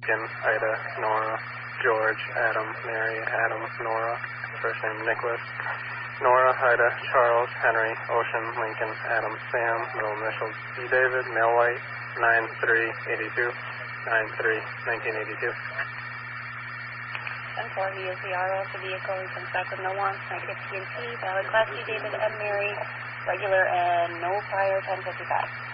Lincoln, Ida, Nora, George, Adam, Mary, Adam, Nora, first name Nicholas, Nora, Ida, Charles, Henry, Ocean, Lincoln, Adam, Sam, middle initials D. David, male white, 9-3-82, 9-3-1982. 10-4, he is the RO of the vehicle. He comes back with no wants, negative TNT, valid Class D. David M. Mary, regular, and no prior 1055.